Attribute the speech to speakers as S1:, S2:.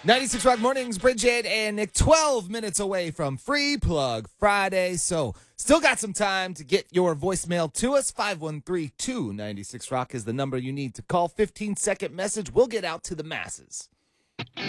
S1: 96 Rock Mornings, Bridget and Nick, 12 minutes away from Free Plug Friday. So, still got some time to get your voicemail to us. 513-296 Rock is the number you need to call. 15-second message will get out to the masses.